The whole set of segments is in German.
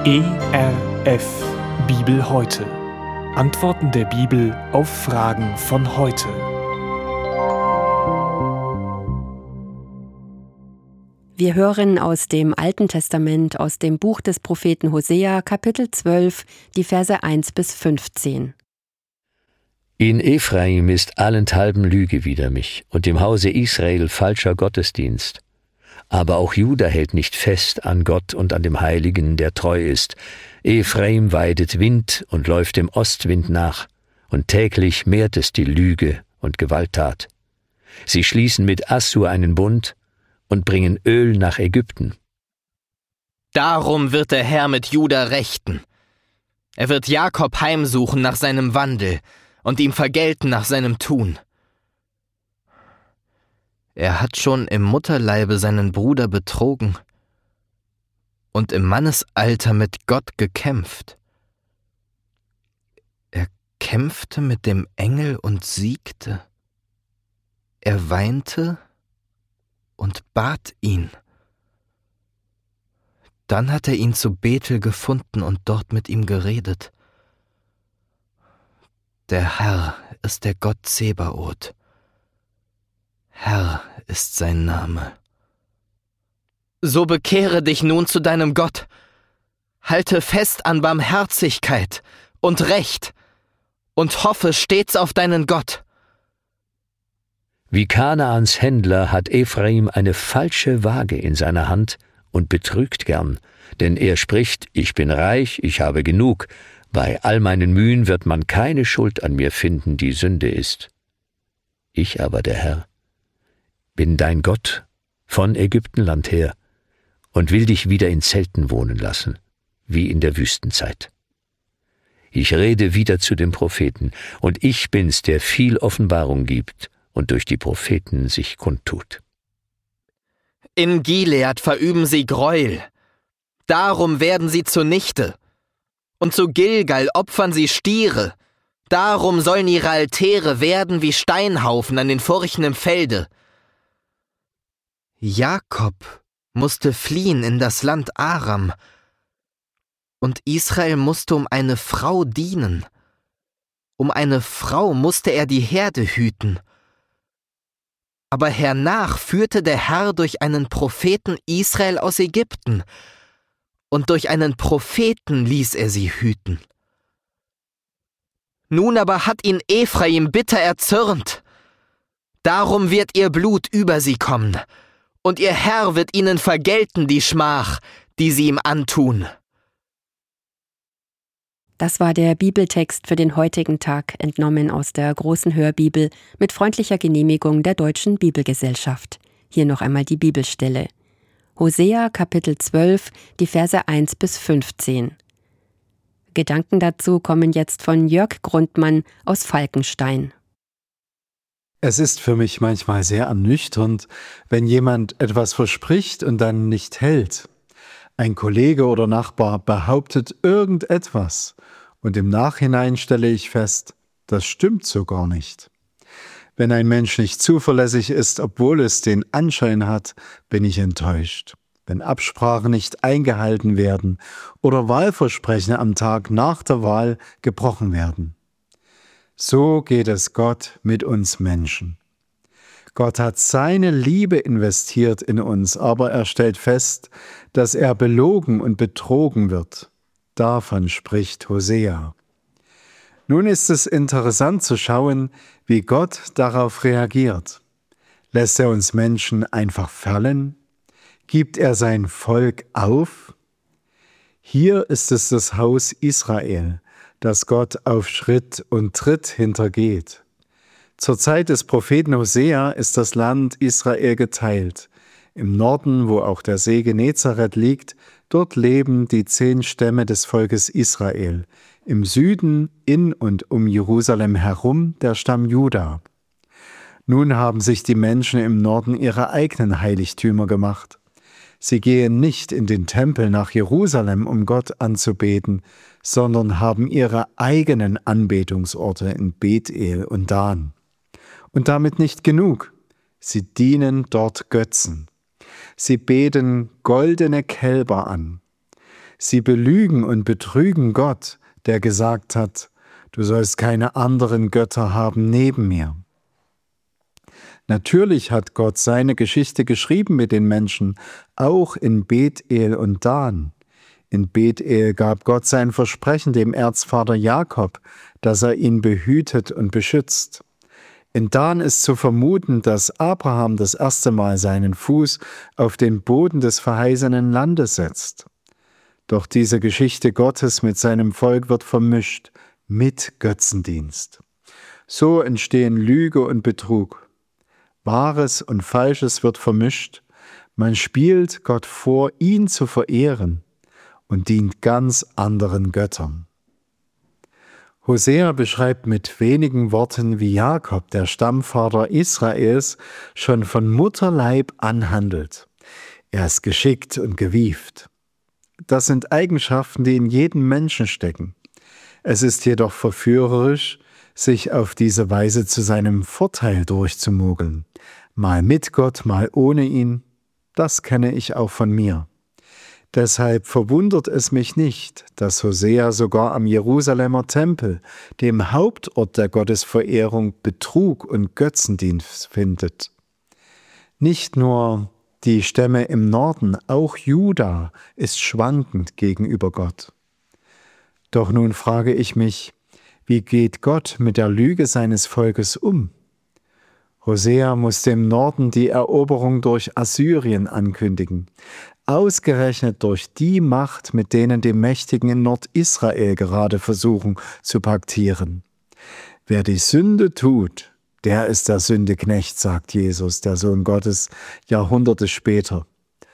ERF Bibel heute. Antworten der Bibel auf Fragen von heute. Wir hören aus dem Alten Testament, aus dem Buch des Propheten Hosea, Kapitel 12, die Verse 1 bis 15. In Ephraim ist allenthalben Lüge wider mich und im Hause Israel falscher Gottesdienst. Aber auch Juda hält nicht fest an Gott und an dem Heiligen, der treu ist. Ephraim weidet Wind und läuft dem Ostwind nach, und täglich mehrt es die Lüge und Gewalttat. Sie schließen mit Assur einen Bund und bringen Öl nach Ägypten. Darum wird der Herr mit Juda rechten. Er wird Jakob heimsuchen nach seinem Wandel und ihm vergelten nach seinem Tun. Er hat schon im Mutterleibe seinen Bruder betrogen und im Mannesalter mit Gott gekämpft. Er kämpfte mit dem Engel und siegte. Er weinte und bat ihn. Dann hat er ihn zu Bethel gefunden und dort mit ihm geredet. Der Herr ist der Gott Zebaoth. Herr ist sein Name. So bekehre dich nun zu deinem Gott. Halte fest an Barmherzigkeit und Recht und hoffe stets auf deinen Gott. Wie Kanaans Händler hat Ephraim eine falsche Waage in seiner Hand und betrügt gern, denn er spricht: Ich bin reich, ich habe genug, bei all meinen Mühen wird man keine Schuld an mir finden, die Sünde ist. Ich aber, der Herr, bin dein Gott von Ägyptenland her und will dich wieder in Zelten wohnen lassen, wie in der Wüstenzeit. Ich rede wieder zu den Propheten, und ich bin's, der viel Offenbarung gibt und durch die Propheten sich kundtut. In Gilead verüben sie Gräuel, darum werden sie zunichte. Und zu Gilgal opfern sie Stiere, darum sollen ihre Altäre werden wie Steinhaufen an den Furchen im Felde. Jakob musste fliehen in das Land Aram, und Israel musste um eine Frau dienen. Um eine Frau musste er die Herde hüten. Aber hernach führte der Herr durch einen Propheten Israel aus Ägypten, und durch einen Propheten ließ er sie hüten. Nun aber hat ihn Ephraim bitter erzürnt. Darum wird ihr Blut über sie kommen, und ihr Herr wird ihnen vergelten die Schmach, die sie ihm antun. Das war der Bibeltext für den heutigen Tag, entnommen aus der großen Hörbibel mit freundlicher Genehmigung der Deutschen Bibelgesellschaft. Hier noch einmal die Bibelstelle. Hosea, Kapitel 12, die Verse 1 bis 15. Gedanken dazu kommen jetzt von Jörg Grundmann aus Falkenstein. Es ist für mich manchmal sehr ernüchternd, wenn jemand etwas verspricht und dann nicht hält. Ein Kollege oder Nachbar behauptet irgendetwas und im Nachhinein stelle ich fest, das stimmt so gar nicht. Wenn ein Mensch nicht zuverlässig ist, obwohl es den Anschein hat, bin ich enttäuscht. Wenn Absprachen nicht eingehalten werden oder Wahlversprechen am Tag nach der Wahl gebrochen werden. So geht es Gott mit uns Menschen. Gott hat seine Liebe investiert in uns, aber er stellt fest, dass er belogen und betrogen wird. Davon spricht Hosea. Nun ist es interessant zu schauen, wie Gott darauf reagiert. Lässt er uns Menschen einfach fallen? Gibt er sein Volk auf? Hier ist es das Haus Israel, das Gott auf Schritt und Tritt hintergeht. Zur Zeit des Propheten Hosea ist das Land Israel geteilt. Im Norden, wo auch der See Genezareth liegt, dort leben die 10 Stämme des Volkes Israel. Im Süden, in und um Jerusalem herum, der Stamm Juda. Nun haben sich die Menschen im Norden ihre eigenen Heiligtümer gemacht. Sie gehen nicht in den Tempel nach Jerusalem, um Gott anzubeten, sondern haben ihre eigenen Anbetungsorte in Bethel und Dan. Und damit nicht genug. Sie dienen dort Götzen. Sie beten goldene Kälber an. Sie belügen und betrügen Gott, der gesagt hat, du sollst keine anderen Götter haben neben mir. Natürlich hat Gott seine Geschichte geschrieben mit den Menschen, auch in Bethel und Dan. In Bethel gab Gott sein Versprechen dem Erzvater Jakob, dass er ihn behütet und beschützt. In Dan ist zu vermuten, dass Abraham das erste Mal seinen Fuß auf den Boden des verheißenen Landes setzt. Doch diese Geschichte Gottes mit seinem Volk wird vermischt mit Götzendienst. So entstehen Lüge und Betrug. Wahres und Falsches wird vermischt. Man spielt Gott vor, ihn zu verehren, und dient ganz anderen Göttern. Hosea beschreibt mit wenigen Worten, wie Jakob, der Stammvater Israels, schon von Mutterleib an handelt. Er ist geschickt und gewieft. Das sind Eigenschaften, die in jedem Menschen stecken. Es ist jedoch verführerisch, sich auf diese Weise zu seinem Vorteil durchzumogeln. Mal mit Gott, mal ohne ihn. Das kenne ich auch von mir. Deshalb verwundert es mich nicht, dass Hosea sogar am Jerusalemer Tempel, dem Hauptort der Gottesverehrung, Betrug und Götzendienst findet. Nicht nur die Stämme im Norden, auch Juda ist schwankend gegenüber Gott. Doch nun frage ich mich, wie geht Gott mit der Lüge seines Volkes um? Hosea muss dem Norden die Eroberung durch Assyrien ankündigen, ausgerechnet durch die Macht, mit denen die Mächtigen in Nordisrael gerade versuchen zu paktieren. Wer die Sünde tut, der ist der Sündeknecht, sagt Jesus, der Sohn Gottes, Jahrhunderte später.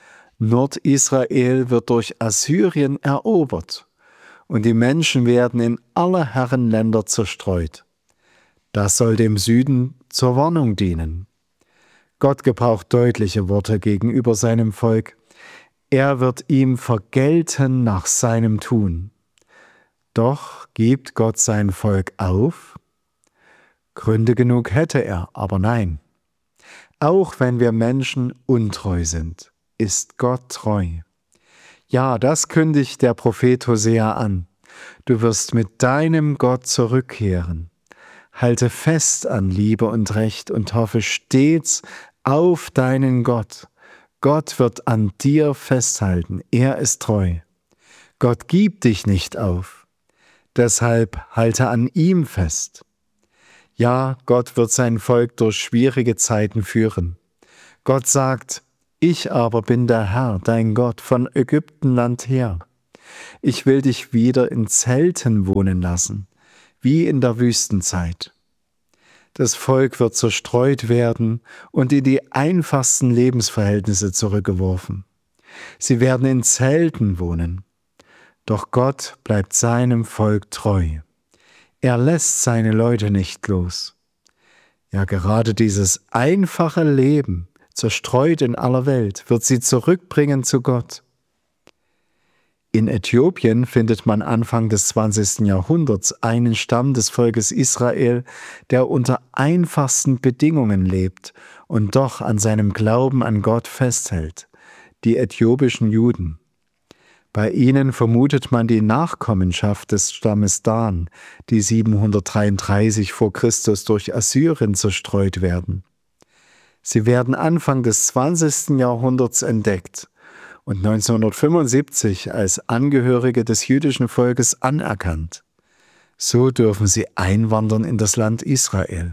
Nordisrael wird durch Assyrien erobert und die Menschen werden in alle Herrenländer zerstreut. Das soll dem Süden zur Warnung dienen. Gott gebraucht deutliche Worte gegenüber seinem Volk. Er wird ihm vergelten nach seinem Tun. Doch gibt Gott sein Volk auf? Gründe genug hätte er, aber nein. Auch wenn wir Menschen untreu sind, ist Gott treu. Ja, das kündigt der Prophet Hosea an. Du wirst mit deinem Gott zurückkehren. Halte fest an Liebe und Recht und hoffe stets auf deinen Gott. Gott wird an dir festhalten, er ist treu. Gott gibt dich nicht auf, deshalb halte an ihm fest. Ja, Gott wird sein Volk durch schwierige Zeiten führen. Gott sagt, ich aber bin der Herr, dein Gott, von Ägyptenland her. Ich will dich wieder in Zelten wohnen lassen, wie in der Wüstenzeit. Das Volk wird zerstreut werden und in die einfachsten Lebensverhältnisse zurückgeworfen. Sie werden in Zelten wohnen. Doch Gott bleibt seinem Volk treu. Er lässt seine Leute nicht los. Ja, gerade dieses einfache Leben, zerstreut in aller Welt, wird sie zurückbringen zu Gott. In Äthiopien findet man Anfang des 20. Jahrhunderts einen Stamm des Volkes Israel, der unter einfachsten Bedingungen lebt und doch an seinem Glauben an Gott festhält, die äthiopischen Juden. Bei ihnen vermutet man die Nachkommenschaft des Stammes Dan, die 733 vor Christus durch Assyrien zerstreut werden. Sie werden Anfang des 20. Jahrhunderts entdeckt und 1975 als Angehörige des jüdischen Volkes anerkannt. So dürfen sie einwandern in das Land Israel.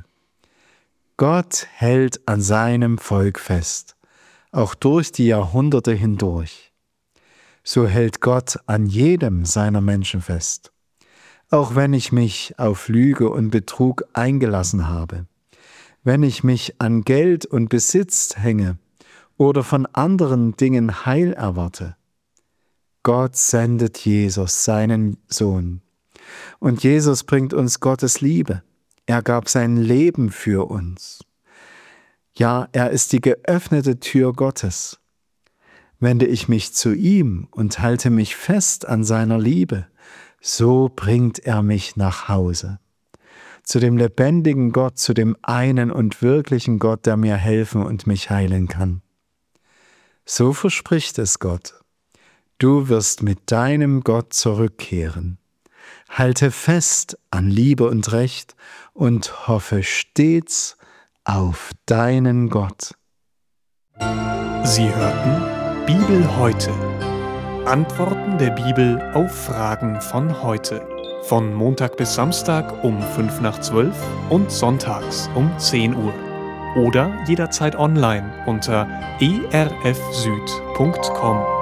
Gott hält an seinem Volk fest, auch durch die Jahrhunderte hindurch. So hält Gott an jedem seiner Menschen fest, auch wenn ich mich auf Lüge und Betrug eingelassen habe, wenn ich mich an Geld und Besitz hänge oder von anderen Dingen Heil erwarte. Gott sendet Jesus, seinen Sohn. Und Jesus bringt uns Gottes Liebe. Er gab sein Leben für uns. Ja, er ist die geöffnete Tür Gottes. Wende ich mich zu ihm und halte mich fest an seiner Liebe, so bringt er mich nach Hause. Zu dem lebendigen Gott, zu dem einen und wirklichen Gott, der mir helfen und mich heilen kann. So verspricht es Gott. Du wirst mit deinem Gott zurückkehren. Halte fest an Liebe und Recht und hoffe stets auf deinen Gott. Sie hörten Bibel heute. Antworten der Bibel auf Fragen von heute. Von Montag bis Samstag um 11:55 und sonntags um 10 Uhr. Oder jederzeit online unter erfsüd.com.